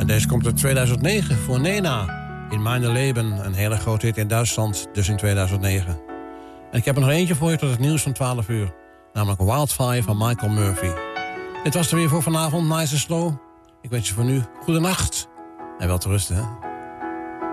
En deze komt uit 2009 voor Nena. In Meine Leben, een hele grote hit in Duitsland, dus in 2009. En ik heb er nog eentje voor je tot het nieuws van 12 uur. Namelijk Wildfire van Michael Murphy. Dit was er weer voor vanavond, Nice and Slow. Ik wens je voor nu goede nacht. En wel te rusten, hè.